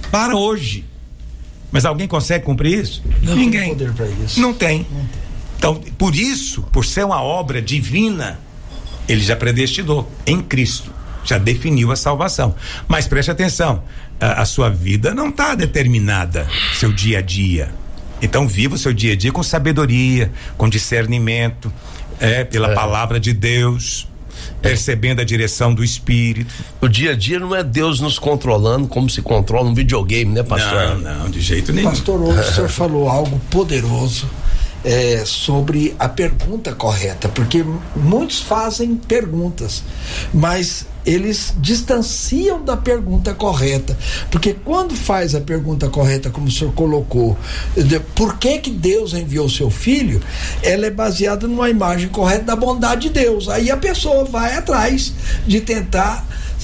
para hoje. Mas alguém consegue cumprir isso? Ninguém. Tem poder para isso. Não tem. Então, por isso, por ser uma obra divina, ele já predestinou em Cristo, já definiu a salvação. Mas preste atenção, a sua vida não está determinada, seu dia a dia. Então viva o seu dia a dia com sabedoria, com discernimento, pela palavra de Deus, percebendo a direção do Espírito. O dia a dia não é Deus nos controlando como se controla um videogame, né, pastor? Não, de jeito nenhum. Pastor, hoje o senhor falou algo poderoso sobre a pergunta correta, porque muitos fazem perguntas, mas eles distanciam da pergunta correta, porque quando faz a pergunta correta, como o senhor colocou, por que Deus enviou seu filho, ela é baseada numa imagem correta da bondade de Deus. Aí a pessoa vai atrás de tentar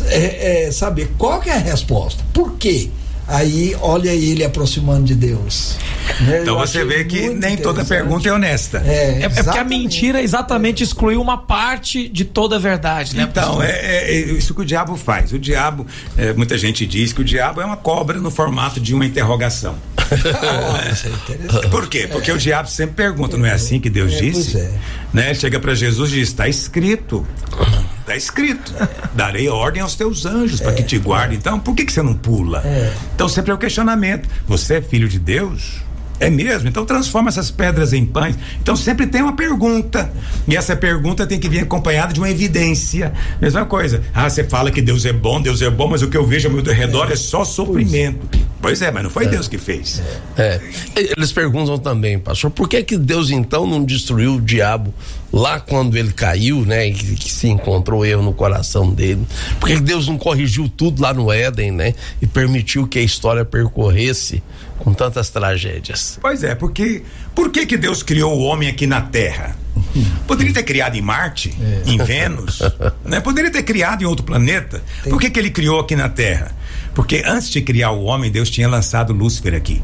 saber qual que é a resposta, por quê? Aí olha ele aproximando de Deus, né? Então você vê que nem toda pergunta é honesta. É porque a mentira exatamente excluiu uma parte de toda a verdade, né? Então, isso que o diabo faz. O diabo, muita gente diz que o diabo é uma cobra no formato de uma interrogação. Isso é interessante. Por quê? Porque o diabo sempre pergunta, não é assim que Deus disse? Pois é. Né? Ele chega para Jesus e diz, está escrito. Está escrito, darei ordem aos teus anjos para que te guardem. Então, por que você não pula? Então, sempre é o questionamento. Você é filho de Deus? É mesmo? Então transforma essas pedras em pães. Então sempre tem uma pergunta, e essa pergunta tem que vir acompanhada de uma evidência. Mesma coisa, você fala que Deus é bom, mas o que eu vejo ao meu redor é só sofrimento. Pois é, mas não foi Deus que fez. Eles perguntam também, pastor, por que Deus então não destruiu o diabo lá quando ele caiu, né, que se encontrou erro no coração dele? Por que Deus não corrigiu tudo lá no Éden, né, e permitiu que a história percorresse com tantas tragédias? Pois é, porque por que Deus criou o homem aqui na Terra? Poderia ter criado em Marte, em Vênus, né? Poderia ter criado em outro planeta. Por que ele criou aqui na Terra? Porque antes de criar o homem, Deus tinha lançado Lúcifer aqui.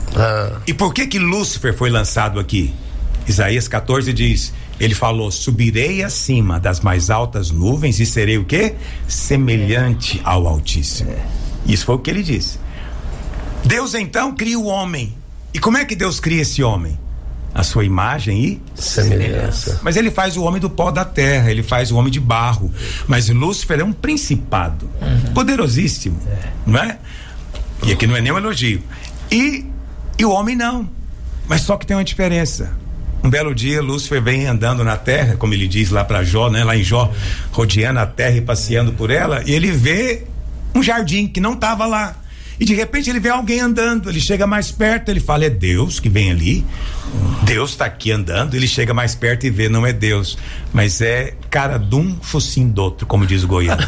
E por que Lúcifer foi lançado aqui? Isaías 14 diz, ele falou, subirei acima das mais altas nuvens e serei o quê? Semelhante ao Altíssimo. Isso foi o que ele disse. Deus então cria o homem. E como é que Deus cria esse homem? A sua imagem e semelhança. Mas ele faz o homem do pó da terra, ele faz o homem de barro. Mas Lúcifer é um principado poderosíssimo, não é? E aqui não é nem um elogio. E o homem não. Mas só que tem uma diferença. Um belo dia Lúcifer vem andando na terra, como ele diz lá para Jó, né? Lá em Jó, rodeando a terra e passeando por ela, e ele vê um jardim que não estava lá. E de repente ele vê alguém andando, ele chega mais perto, ele fala, é Deus que vem ali, Deus está aqui andando. Ele chega mais perto e vê, não é Deus, mas é cara de um focinho do outro, como diz o goiano.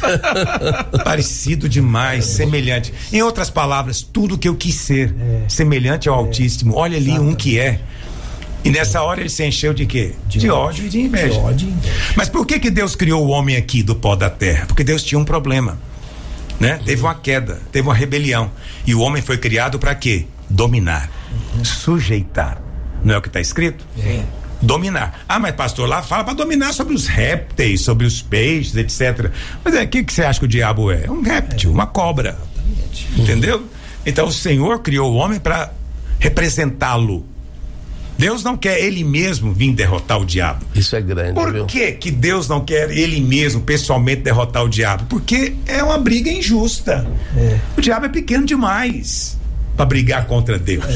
Parecido demais, semelhante. Em outras palavras, tudo que eu quis ser, semelhante ao Altíssimo. Olha ali um que é. E nessa hora ele se encheu de quê? De ódio e de inveja. Mas por que Deus criou o homem aqui do pó da terra? Porque Deus tinha um problema, né? Teve uma queda, teve uma rebelião, e o homem foi criado para quê? Dominar, sujeitar. Não é o que está escrito? Dominar. Mas pastor, lá fala para dominar sobre os répteis, sobre os peixes, etc. Mas o que você acha que o diabo é? É um réptil, uma cobra. Entendeu? Então o Senhor criou o homem para representá-lo. Deus não quer ele mesmo vir derrotar o diabo. Isso é grande. Por que Deus não quer ele mesmo pessoalmente derrotar o diabo? Porque é uma briga injusta. O diabo é pequeno demais para brigar contra Deus.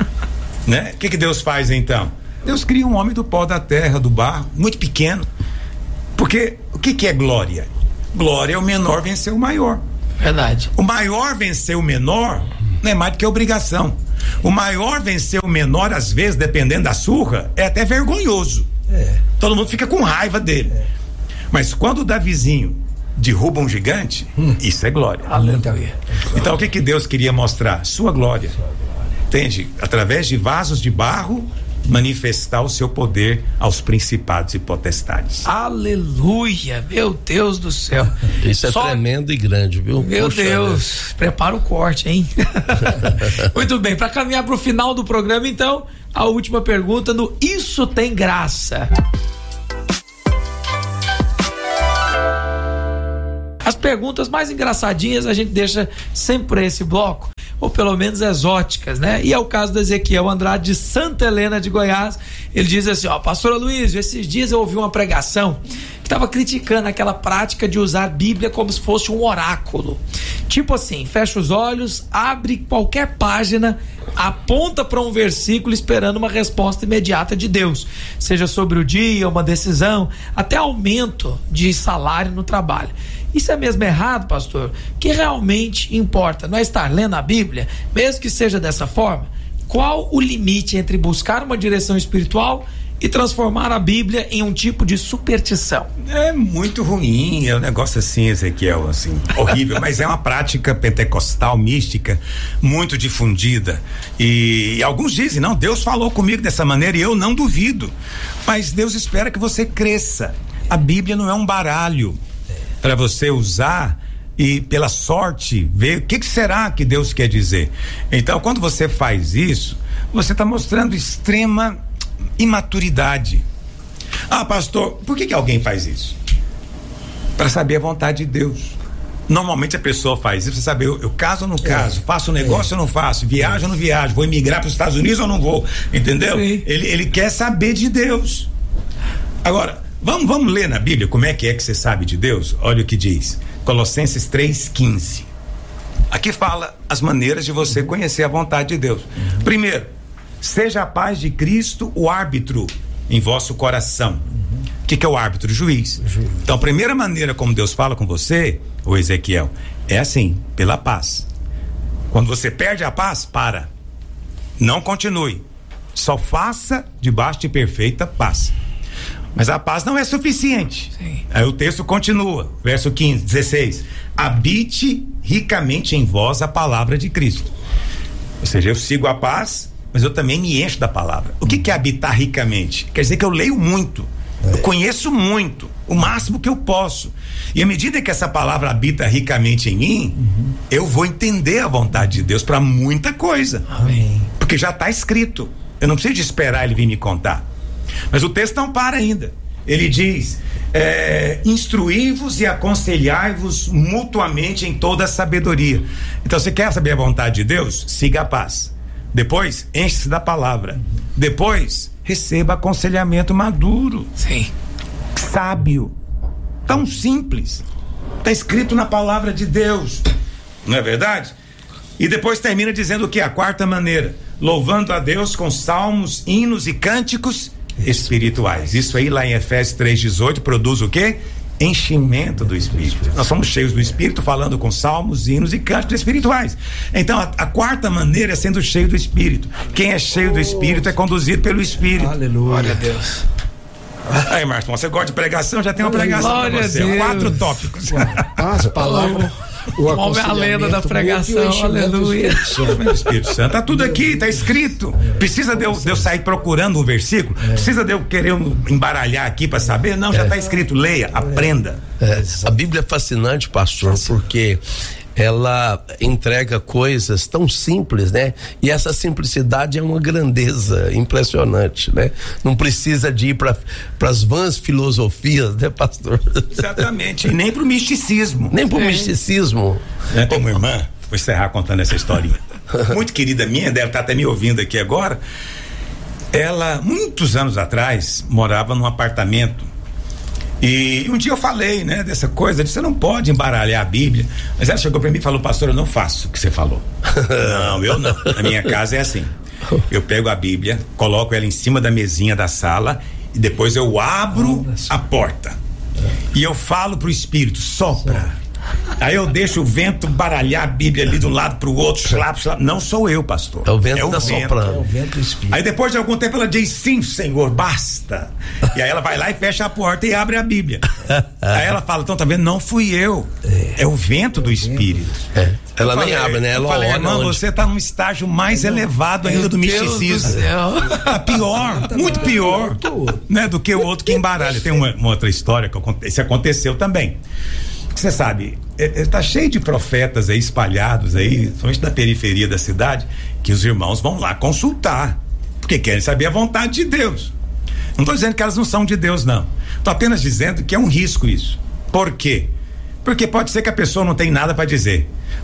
Né? O que Deus faz então? Deus cria um homem do pó da terra, do barro, muito pequeno. Porque o que é glória? Glória é o menor vencer o maior. Verdade. O maior vencer o menor não é mais do que obrigação. O maior vencer o menor, às vezes, dependendo da surra, é até vergonhoso. Todo mundo fica com raiva dele. Mas quando o Davizinho derruba um gigante, isso é glória. Aleluia. Então o que Deus queria mostrar? Sua glória. Entende? Através de vasos de barro, manifestar o seu poder aos principados e potestades. Aleluia, meu Deus do céu. Isso é tremendo e grande, viu? Meu Deus, prepara o corte, hein? Muito bem, para caminhar para o final do programa, então, a última pergunta no Isso Tem Graça. As perguntas mais engraçadinhas a gente deixa sempre para esse bloco. ou pelo menos exóticas, né? E é o caso do Ezequiel Andrade de Santa Helena de Goiás. Ele diz assim, pastor Aloysio, esses dias eu ouvi uma pregação que estava criticando aquela prática de usar a Bíblia como se fosse um oráculo. Tipo assim, fecha os olhos, abre qualquer página, aponta para um versículo esperando uma resposta imediata de Deus, seja sobre o dia, uma decisão, até aumento de salário no trabalho. Isso é mesmo errado, pastor? O que realmente importa não é estar lendo a Bíblia, mesmo que seja dessa forma? Qual o limite entre buscar uma direção espiritual e transformar a Bíblia em um tipo de superstição? É muito ruim, é um negócio assim, Ezequiel, assim, horrível, mas é uma prática pentecostal, mística, muito difundida, e alguns dizem, não, Deus falou comigo dessa maneira e eu não duvido, mas Deus espera que você cresça. A Bíblia não é um baralho para você usar e pela sorte ver o que será que Deus quer dizer. Então, quando você faz isso, você está mostrando extrema imaturidade. Pastor, por que alguém faz isso? Para saber a vontade de Deus. Normalmente a pessoa faz isso para saber, eu caso ou não caso, faço um negócio ou não faço, viajo ou não viajo, vou emigrar para os Estados Unidos ou não vou, entendeu? Ele quer saber de Deus. Agora, vamos ler na Bíblia como é que você sabe de Deus? Olha o que diz Colossenses 3:15. Aqui fala as maneiras de você conhecer a vontade de Deus. Primeiro, seja a paz de Cristo o árbitro em vosso coração. O que é o árbitro? O juiz. Então, a primeira maneira como Deus fala com você, o Ezequiel, é assim, pela paz. Quando você perde a paz, para. Não continue. Só faça debaixo de perfeita paz. Mas a paz não é suficiente. Aí o texto continua, verso 16: habite ricamente em vós a palavra de Cristo. Ou seja, eu sigo a paz, mas eu também me encho da palavra. O que é habitar ricamente? Quer dizer que eu leio muito, eu conheço muito, o máximo que eu posso, e à medida que essa palavra habita ricamente em mim, eu vou entender a vontade de Deus para muita coisa. Amém. Porque já está escrito, eu não preciso de esperar ele vir me contar. Mas o texto não para ainda. Ele diz: instruí-vos e aconselhai-vos mutuamente em toda a sabedoria. Então, você quer saber a vontade de Deus? Siga a paz. Depois, enche-se da palavra. Depois, receba aconselhamento maduro. Sim. Sábio. Tão simples. Está escrito na palavra de Deus. Não é verdade? E depois termina dizendo o que? A quarta maneira: louvando a Deus com salmos, hinos e cânticos espirituais. Isso aí lá em Efésios 3:18 produz o quê? Enchimento do Espírito. Nós somos cheios do Espírito, falando com salmos, hinos e cânticos espirituais. Então a quarta maneira é sendo cheio do Espírito. Quem é cheio do Espírito é conduzido pelo Espírito. Aleluia. Glória a Deus. Aí, Marcos, você gosta de pregação? Já tem uma pregação para você. 4 tópicos. As palavras. O homem é a lenda da pregação, aleluia. O Espírito Santo, tá tudo aqui, tá escrito. Precisa de eu sair procurando um versículo? Precisa de eu querer embaralhar aqui para saber? Não, já tá escrito, leia, aprenda. A Bíblia é fascinante, pastor, porque ela entrega coisas tão simples, né? E essa simplicidade é uma grandeza impressionante, né? Não precisa de ir para as vãs filosofias, né, pastor? Exatamente, e nem pro misticismo. Nem pro misticismo. Tem uma irmã, vou encerrar contando essa historinha, muito querida minha, deve estar até me ouvindo aqui agora. Ela, muitos anos atrás, morava num apartamento. E um dia eu falei, né, dessa coisa, de você não pode embaralhar a Bíblia. Mas ela chegou para mim e falou: pastor, eu não faço o que você falou. Não, eu não. Na minha casa é assim. Eu pego a Bíblia, coloco ela em cima da mesinha da sala e depois eu abro a porta. E eu falo pro Espírito: sopra. Aí eu deixo o vento baralhar a Bíblia ali de um lado pro outro, não sou eu, pastor. É o vento que tá soprando. É o vento do Espírito. Aí depois de algum tempo ela diz: sim, Senhor, basta. E aí ela vai lá e fecha a porta e abre a Bíblia. Aí ela fala: então, tá vendo? Não fui eu. É o vento do Espírito. Ela nem abre, né? Ela olha. Irmão, você tá num estágio mais elevado ainda do misticismo. Tá pior, muito pior, né, do que o outro que embaralha. Tem uma outra história que isso aconteceu também. Você sabe, tá cheio de profetas aí espalhados aí, somente na periferia da cidade, que os irmãos vão lá consultar, porque querem saber a vontade de Deus. Não estou dizendo que elas não são de Deus, não. Estou apenas dizendo que é um risco isso. Por quê? Porque pode ser que a pessoa não tenha nada para dizer.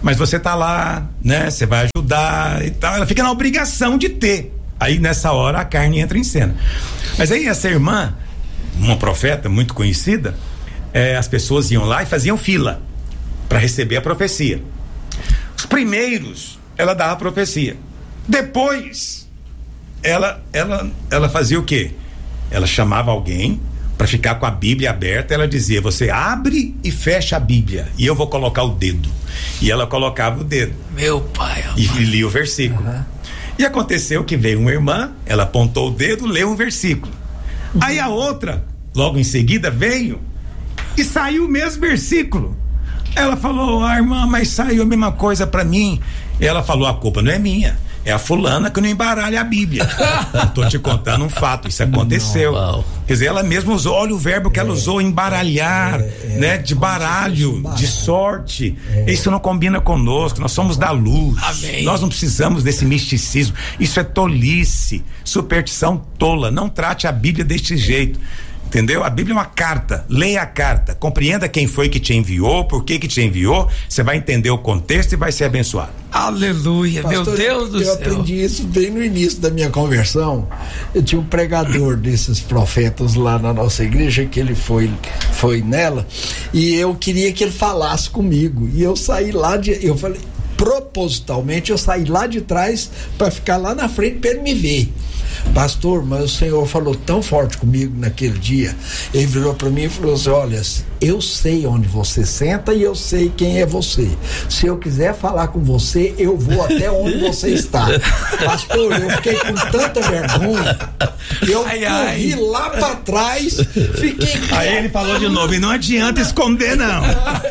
Mas você tá lá, né? Você vai ajudar e tal. Ela fica na obrigação de ter. Aí nessa hora a carne entra em cena. Mas aí essa irmã, uma profeta muito conhecida, as pessoas iam lá e faziam fila para receber a profecia. Os primeiros, ela dava a profecia. Depois, ela fazia o quê? Ela chamava alguém para ficar com a Bíblia aberta. Ela dizia: você abre e fecha a Bíblia e eu vou colocar o dedo. E ela colocava o dedo. Meu pai. E lia o versículo. E aconteceu que veio uma irmã, ela apontou o dedo, leu um versículo. Aí a outra, logo em seguida, veio e saiu o mesmo versículo. Ela falou: irmã, mas saiu a mesma coisa para mim. E ela falou: a culpa não é minha, é a fulana que não embaralha a Bíblia. Eu tô te contando um fato, isso aconteceu. Quer dizer, ela mesma usou, olha o verbo que ela usou, embaralhar, né? De baralho, de sorte. Isso não combina conosco, nós somos da luz. Amém. Nós não precisamos desse misticismo, isso é tolice, superstição tola. Não trate a Bíblia deste jeito. Entendeu? A Bíblia é uma carta, leia a carta, compreenda quem foi que te enviou, por que te enviou, você vai entender o contexto e vai ser abençoado. Aleluia, pastor, meu Deus do céu. Eu aprendi isso bem no início da minha conversão. Eu tinha um pregador desses profetas lá na nossa igreja, que ele foi nela, e eu queria que ele falasse comigo, e eu saí lá eu falei, propositalmente eu saí lá de trás para ficar lá na frente para ele me ver. Pastor, mas o Senhor falou tão forte comigo naquele dia. Ele virou para mim e falou assim: olha, eu sei onde você senta e eu sei quem é você. Se eu quiser falar com você, eu vou até onde você está. Pastor, eu fiquei com tanta vergonha, eu corri lá para trás, fiquei. Aí ele falou de novo: e não adianta esconder não.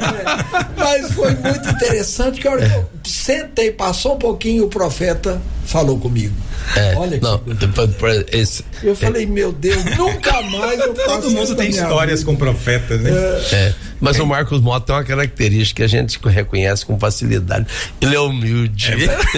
Mas foi muito interessante que a hora que eu sentei, passou um pouquinho, o profeta falou comigo. Olha que eu falei, meu Deus, nunca mais eu faço. Todo mundo tem histórias com profetas, né? Mas o Marcos Mota tem uma característica que a gente reconhece com facilidade. Ele é humilde.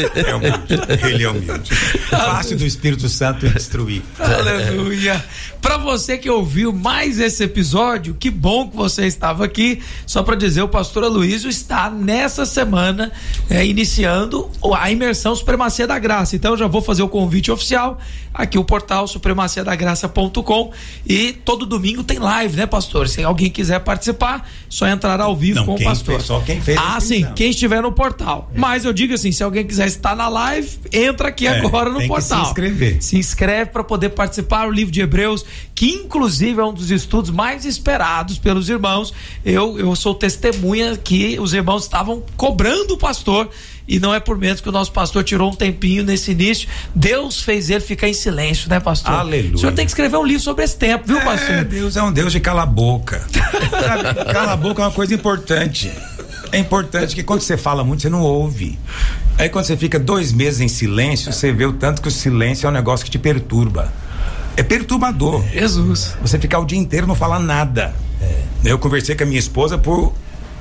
Ele é humilde. Fácil do Espírito Santo destruir. Aleluia. Para você que ouviu mais esse episódio, que bom que você estava aqui. Só para dizer, o pastor Aloysio está nessa semana iniciando a imersão Supremacia da Graça. Então eu já vou fazer o convite oficial aqui, o portal supremaciadagraça.com, e todo domingo tem live, né, pastor? Se alguém quiser participar, só entrar ao vivo com o pastor. Só quem fez. Sim, quem estiver no portal. Mas eu digo assim, se alguém quiser estar na live, entra aqui agora no portal. Que se inscrever. Se inscreve para poder participar. O livro de Hebreus, que inclusive é um dos estudos mais esperados pelos irmãos. Eu sou testemunha que os irmãos estavam cobrando o pastor, e não é por menos que o nosso pastor tirou um tempinho nesse início. Deus fez ele ficar em silêncio, né, pastor? Aleluia. O senhor tem que escrever um livro sobre esse tempo, viu, pastor? Deus é um Deus de cala a boca. Cala a boca é uma coisa importante. É importante que quando você fala muito, você não ouve. Aí quando você fica 2 meses em silêncio, você vê o tanto que o silêncio é um negócio que te perturba. É perturbador. Jesus. Você ficar o dia inteiro não falar nada. Eu conversei com a minha esposa por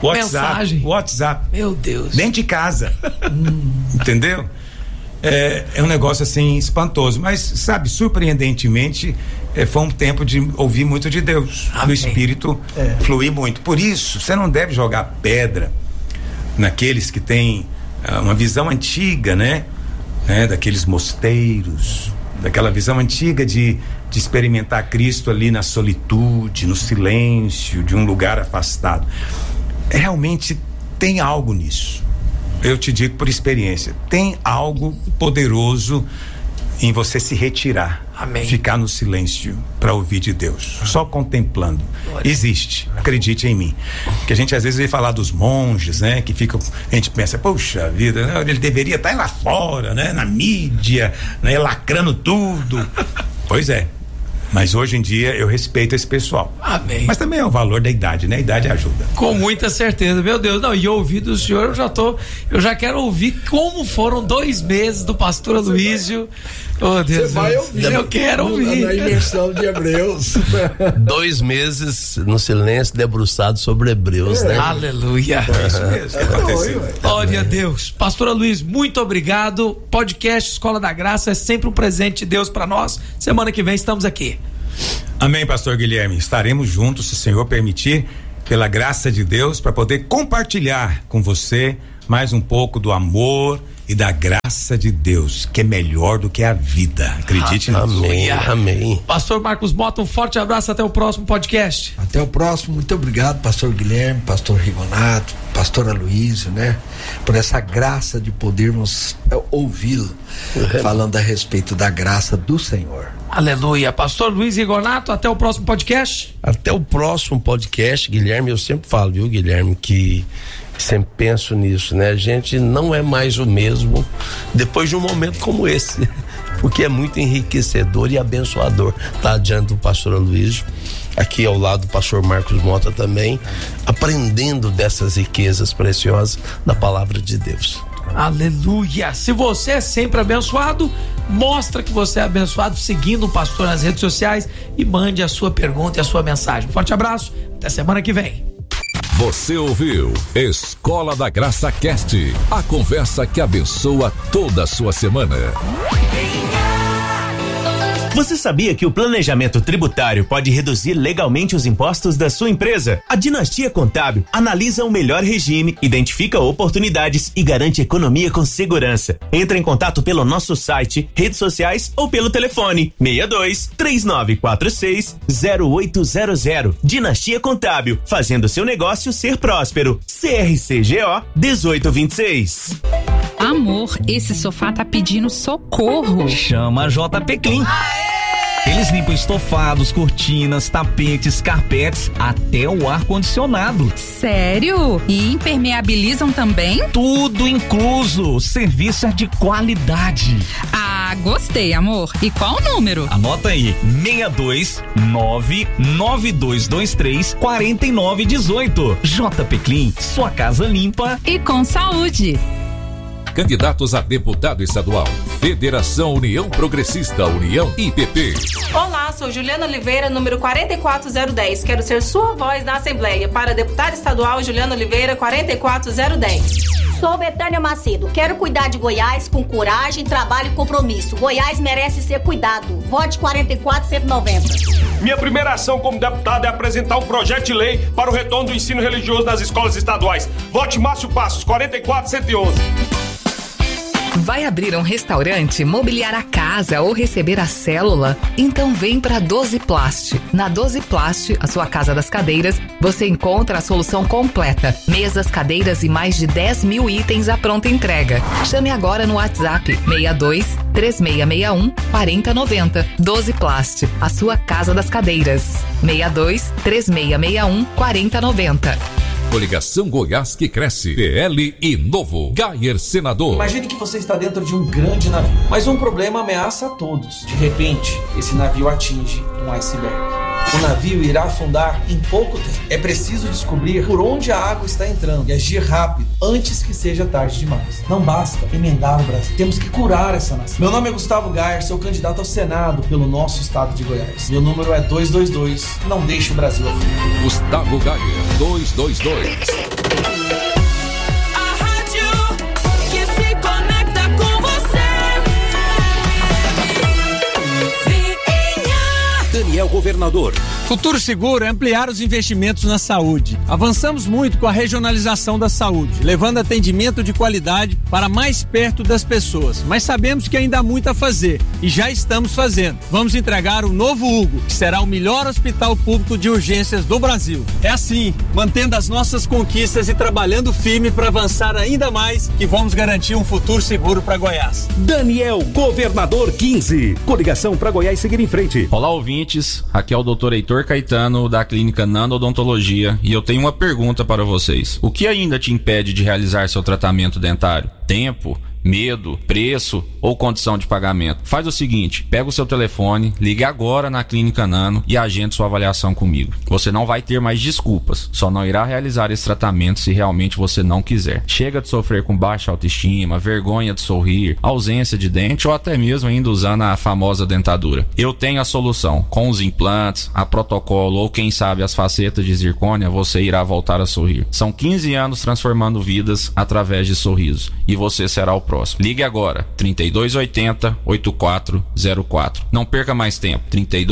WhatsApp. Meu Deus. Dentro de casa. Entendeu? É um negócio assim espantoso, mas sabe, surpreendentemente foi um tempo de ouvir muito de Deus. Amém. Do Espírito fluir muito. Por isso, você não deve jogar pedra naqueles que têm uma visão antiga, né? Daqueles mosteiros, daquela visão antiga de experimentar Cristo ali na solitude, no silêncio, de um lugar afastado. Realmente tem algo nisso. Eu te digo por experiência, tem algo poderoso em você se retirar. Amém. Ficar no silêncio para ouvir de Deus, só contemplando. Existe, acredite em mim. Que a gente às vezes vem falar dos monges, né? Que ficam, a gente pensa, poxa vida, né? Ele deveria estar lá fora, né? Na mídia, né? Lacrando tudo. Pois é. Mas hoje em dia eu respeito esse pessoal. Amém. Mas também é o valor da idade, né? A idade ajuda. Com muita certeza, meu Deus. Não, e ouvir do senhor, eu já quero ouvir como foram 2 meses do pastor Aloysio. Oh, Deus. Você vai ouvir. Eu quero ouvir. Na imersão de Hebreus. 2 meses no silêncio, debruçado sobre Hebreus, né? Aleluia. É isso mesmo que aconteceu. Glória a Deus. Pastor Aloysio, muito obrigado. Podcast Escola da Graça é sempre um presente de Deus para nós. Semana que vem estamos aqui. Amém, pastor Guilherme. Estaremos juntos, se o Senhor permitir, pela graça de Deus, para poder compartilhar com você mais um pouco do amor e da graça de Deus, que é melhor do que a vida. Acredite nisso. Amém, amém. Pastor Marcos Mota, um forte abraço, até o próximo podcast. Até o próximo, muito obrigado, pastor Guilherme, pastor Rigonato, pastor Aloísio, né? Por essa graça de podermos ouvi-lo falando a respeito da graça do Senhor. Aleluia. Pastor Luiz Rigonato, até o próximo podcast. Até o próximo podcast, Guilherme. Eu sempre falo, viu, Guilherme, que sempre penso nisso, né? A gente não é mais o mesmo depois de um momento como esse, porque é muito enriquecedor e abençoador estar diante do pastor Aloísio, aqui ao lado do pastor Marcos Mota também, aprendendo dessas riquezas preciosas da palavra de Deus. Aleluia. Se você é sempre abençoado, mostra que você é abençoado seguindo o pastor nas redes sociais e mande a sua pergunta e a sua mensagem. Um forte abraço, até semana que vem. Você ouviu Escola da Graça Cast, a conversa que abençoa toda a sua semana. Você sabia que o planejamento tributário pode reduzir legalmente os impostos da sua empresa? A Dinastia Contábil analisa o melhor regime, identifica oportunidades e garante economia com segurança. Entre em contato pelo nosso site, redes sociais ou pelo telefone 62-3946-0800. Dinastia Contábil, fazendo seu negócio ser próspero. CRCGO 1826. Amor, esse sofá tá pedindo socorro. Chama a JP Clean. Eles limpam estofados, cortinas, tapetes, carpetes, até o ar-condicionado. Sério? E impermeabilizam também? Tudo incluso. Serviço é de qualidade. Ah, gostei, amor. E qual o número? Anota aí, 62992234918. JP Clean, sua casa limpa e com saúde. Candidatos a deputado estadual. Federação União Progressista, União IPP. Olá, sou Juliana Oliveira, número 44010. Quero ser sua voz na Assembleia. Para deputada estadual, Juliana Oliveira, 44010. Sou Betânia Macedo. Quero cuidar de Goiás com coragem, trabalho e compromisso. Goiás merece ser cuidado. Vote 44190. Minha primeira ação como deputado é apresentar um projeto de lei para o retorno do ensino religioso nas escolas estaduais. Vote Márcio Passos, 44111. Vai abrir um restaurante, mobiliar a casa ou receber a célula? Então vem para 12 Plast. Na 12 Plast, a sua casa das cadeiras, você encontra a solução completa. Mesas, cadeiras e mais de 10 mil itens à pronta entrega. Chame agora no WhatsApp 62 3661 4090. 12 Plast, a sua casa das cadeiras. 62 3661 4090. Coligação Goiás que cresce. PL e Novo. Gayer senador. Imagine que você está dentro de um grande navio, mas um problema ameaça a todos. De repente, esse navio atinge um iceberg. O navio irá afundar em pouco tempo. É preciso descobrir por onde a água está entrando e agir rápido, antes que seja tarde demais. Não basta emendar o Brasil. Temos que curar essa nação. Meu nome é Gustavo Gayer, sou candidato ao Senado pelo nosso estado de Goiás. Meu número é 222. Não deixe o Brasil afundar. Gustavo Gayer, 222. Daniel Governador. Futuro Seguro é ampliar os investimentos na saúde. Avançamos muito com a regionalização da saúde, levando atendimento de qualidade para mais perto das pessoas. Mas sabemos que ainda há muito a fazer e já estamos fazendo. Vamos entregar o novo Hugo, que será o melhor hospital público de urgências do Brasil. É assim, mantendo as nossas conquistas e trabalhando firme para avançar ainda mais, que vamos garantir um futuro seguro para Goiás. Daniel Governador 15. Coligação para Goiás seguir em frente. Olá, ouvintes. Aqui é o Dr. Heitor Caetano, da Clínica Nano Odontologia, e eu tenho uma pergunta para vocês. O que ainda te impede de realizar seu tratamento dentário? Tempo? Medo, preço ou condição de pagamento? Faz o seguinte, pega o seu telefone, ligue agora na Clínica Nano e agende sua avaliação comigo. Você não vai ter mais desculpas, só não irá realizar esse tratamento se realmente você não quiser. Chega de sofrer com baixa autoestima, vergonha de sorrir, ausência de dente ou até mesmo ainda usando a famosa dentadura. Eu tenho a solução. Com os implantes, a protocolo ou quem sabe as facetas de zircônia, você irá voltar a sorrir. São 15 anos transformando vidas através de sorrisos e você será o próxima. Ligue agora, 3280-8404. Não perca mais tempo,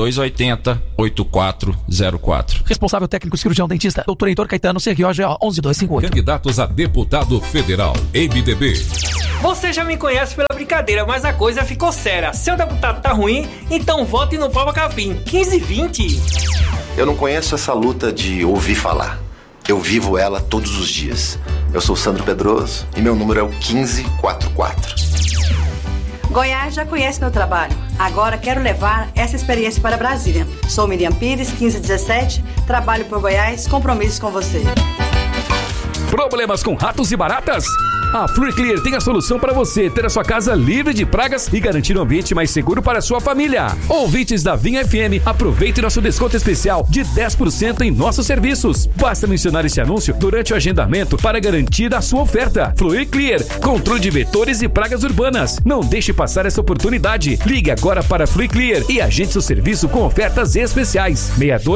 3280-8404. Responsável técnico cirurgião dentista, Dr. Heitor Caetano, CROG 11258. Candidatos a deputado federal, MDB. Você já me conhece pela brincadeira, mas a coisa ficou séria. Seu deputado tá ruim, então vote no Papa Capim. 1520. Eu não conheço essa luta de ouvir falar. Eu vivo ela todos os dias. Eu sou Sandro Pedroso e meu número é o 1544. Goiás já conhece meu trabalho. Agora quero levar essa experiência para Brasília. Sou Miriam Pires, 1517. Trabalho por Goiás, compromisso com você. Problemas com ratos e baratas? A FluidClear tem a solução para você ter a sua casa livre de pragas e garantir um ambiente mais seguro para a sua família. Ouvintes da Vinha FM, aproveite nosso desconto especial de 10% em nossos serviços. Basta mencionar esse anúncio durante o agendamento para garantir a sua oferta. FluidClear, controle de vetores e pragas urbanas. Não deixe passar essa oportunidade. Ligue agora para FluidClear e agende seu serviço com ofertas especiais.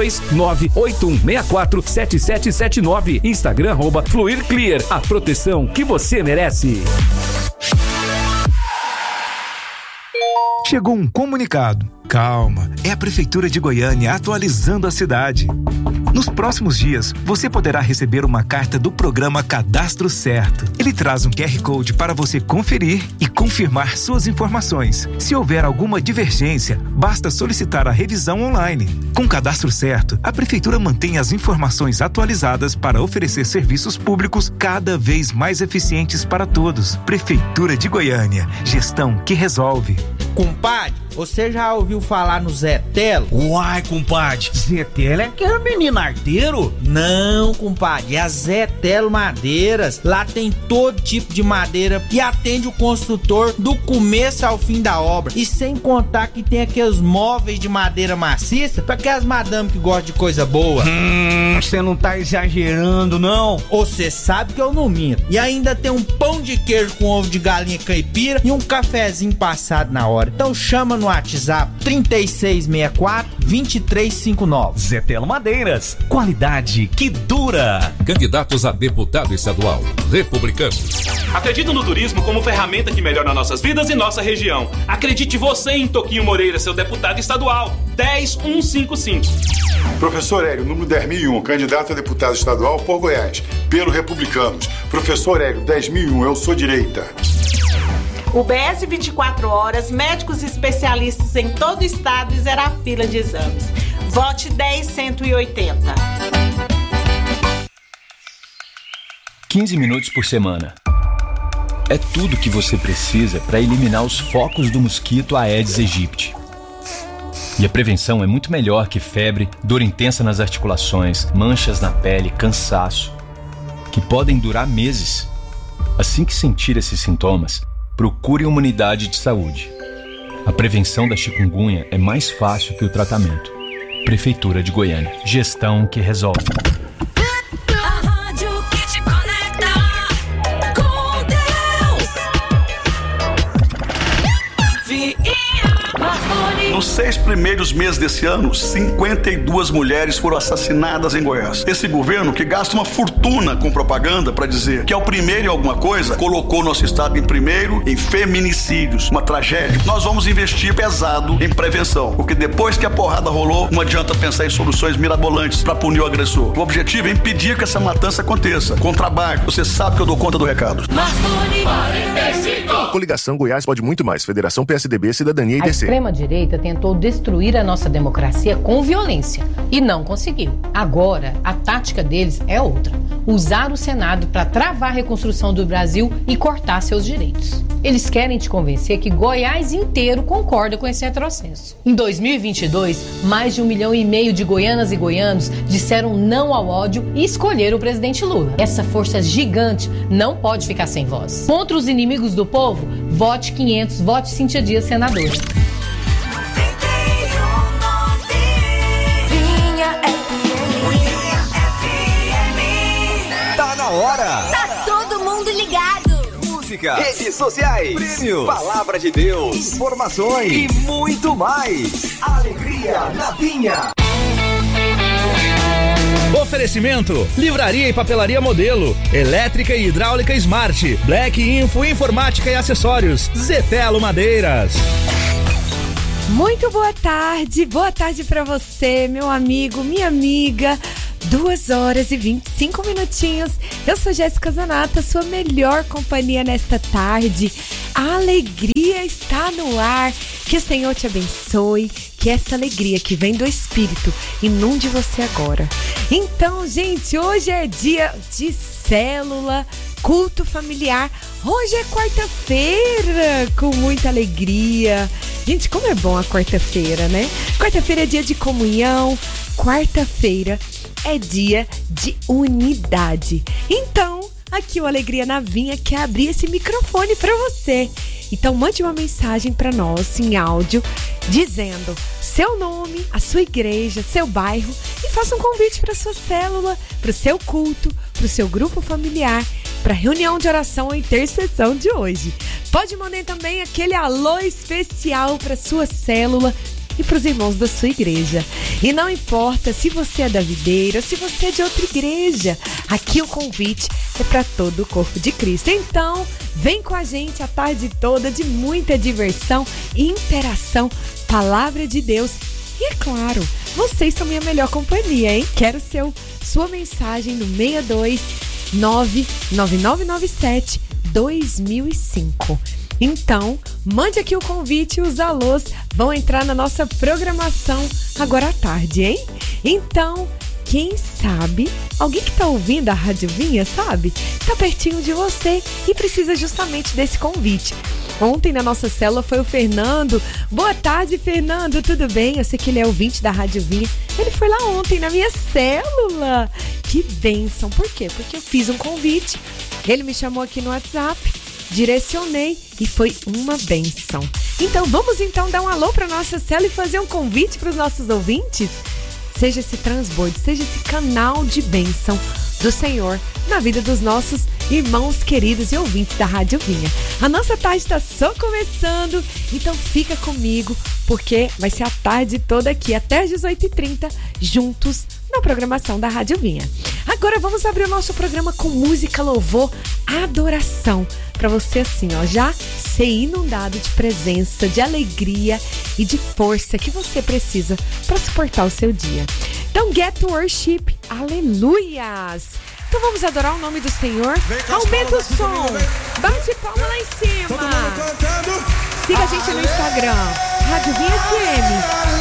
62981647779. Instagram @FluidClear. A proteção que você merece. Chegou um comunicado. Calma, é a Prefeitura de Goiânia atualizando a cidade. Nos próximos dias, você poderá receber uma carta do programa Cadastro Certo. Ele traz um QR Code para você conferir e confirmar suas informações. Se houver alguma divergência, basta solicitar a revisão online. Com o Cadastro Certo, a Prefeitura mantém as informações atualizadas para oferecer serviços públicos cada vez mais eficientes para todos. Prefeitura de Goiânia, gestão que resolve. Compadre, você já ouviu falar no Zé Telo? Uai, compadre, Zé Telo é aquele menino arteiro? Não, compadre, é a Zé Telo Madeiras. Lá tem todo tipo de madeira e atende o construtor do começo ao fim da obra. E sem contar que tem aqueles móveis de madeira maciça para aquelas madame que gostam de coisa boa. Você não tá exagerando, não? Você sabe que eu não minto. E ainda tem um pão de queijo com ovo de galinha caipira e um cafezinho passado na hora. Então chama no WhatsApp 3664-2359. Zé Telo Madeiras, qualidade que dura. Candidatos a deputado estadual, Republicanos. Acredito no turismo como ferramenta que melhora nossas vidas e nossa região. Acredite você em Toquinho Moreira, seu deputado estadual, 10155. Professor Hélio, número 10.001, candidato a deputado estadual por Goiás, pelo Republicanos. Professor Hélio, 10.001, eu sou direita. UBS 24 horas, médicos especialistas em todo o estado e zerar a fila de exames. Vote 10180. 15 minutos por semana. É tudo que você precisa para eliminar os focos do mosquito Aedes aegypti. E a prevenção é muito melhor que febre, dor intensa nas articulações, manchas na pele, cansaço, que podem durar meses. Assim que sentir esses sintomas, procure uma unidade de saúde. A prevenção da chikungunya é mais fácil que o tratamento. Prefeitura de Goiânia. Gestão que resolve. Nos 6 primeiros meses desse ano, 52 mulheres foram assassinadas em Goiás. Esse governo, que gasta uma fortuna com propaganda para dizer que é o primeiro em alguma coisa, colocou nosso estado em primeiro em feminicídios. Uma tragédia. Nós vamos investir pesado em prevenção, porque depois que a porrada rolou, não adianta pensar em soluções mirabolantes para punir o agressor. O objetivo é impedir que essa matança aconteça. Com trabalho, você sabe que eu dou conta do recado. Coligação Goiás pode muito mais. Federação PSDB, Cidadania e DC. A extrema-direita tentou destruir a nossa democracia com violência e não conseguiu. Agora, a tática deles é outra: usar o Senado para travar a reconstrução do Brasil e cortar seus direitos. Eles querem te convencer que Goiás inteiro concorda com esse retrocesso. Em 2022, mais de 1,5 milhão de goianas e goianos disseram não ao ódio e escolheram o presidente Lula. Essa força gigante não pode ficar sem voz. Contra os inimigos do povo, vote 500, vote Cíntia Dias, senadora. Tá na hora! Tá todo mundo ligado! Música, redes sociais, prêmios, palavra de Deus, informações e muito mais. Alegria na Vinha. Oferecimento: Livraria e Papelaria Modelo, Elétrica e Hidráulica Smart, Black Info Informática e Acessórios, Zetelo Madeiras. Muito boa tarde pra você, meu amigo, minha amiga. 2h25 minutinhos. Eu sou Jéssica Zanata, sua melhor companhia nesta tarde. A alegria está no ar. Que o Senhor te abençoe. Que essa alegria que vem do Espírito inunde você agora. Então, gente, hoje é dia de célula, culto familiar. Hoje é quarta-feira, com muita alegria. Gente, como é bom a quarta-feira, né? Quarta-feira é dia de comunhão. Quarta-feira é dia de unidade. Então, aqui o Alegria na Vinha quer abrir esse microfone para você. Então, mande uma mensagem para nós em áudio, dizendo seu nome, a sua igreja, seu bairro e faça um convite para sua célula, para o seu culto, para o seu grupo familiar, para a reunião de oração ou intercessão de hoje. Pode mandar também aquele alô especial para sua célula e para os irmãos da sua igreja. E não importa se você é da videira, se você é de outra igreja, aqui o convite é para todo o corpo de Cristo. Então, vem com a gente a tarde toda de muita diversão, interação, palavra de Deus. E é claro, vocês são minha melhor companhia, hein? Quero sua mensagem no 62 99997 2005. Então, mande aqui o convite e os alôs vão entrar na nossa programação agora à tarde, hein? Então, quem sabe, alguém que tá ouvindo a Rádio Vinha, sabe? Tá pertinho de você e precisa justamente desse convite. Ontem na nossa célula foi o Fernando. Boa tarde, Fernando, tudo bem? Eu sei que ele é ouvinte da Rádio Vinha. Ele foi lá ontem na minha célula. Que bênção. Por quê? Porque eu fiz um convite. Ele me chamou aqui no WhatsApp, direcionei e foi uma bênção. Então vamos dar um alô para nossa célula e fazer um convite para os nossos ouvintes? Seja esse transbordo, seja esse canal de bênção do Senhor na vida dos nossos irmãos queridos e ouvintes da Rádio Vinha. A nossa tarde está só começando, então fica comigo, porque vai ser a tarde toda aqui, até às 18h30, juntos na programação da Rádio Vinha. Agora vamos abrir o nosso programa com música, louvor, adoração, para você assim, ó, já ser inundado de presença, de alegria e de força que você precisa para suportar o seu dia. Então, get to worship, aleluias! Então vamos adorar o nome do Senhor. Aumenta o som, bate palma lá em cima. Siga a gente no Instagram, Rádio Vinha FM.